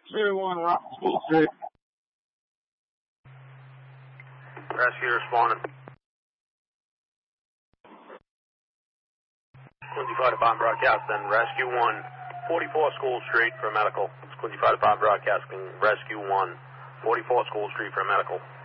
2-1 Rock School Street. Rescue responded. Quincy Fire Department broadcasting. Rescue 1, 44 School Street for medical. It's Quincy Fire Department broadcasting. Rescue 1, 44 School Street for medical.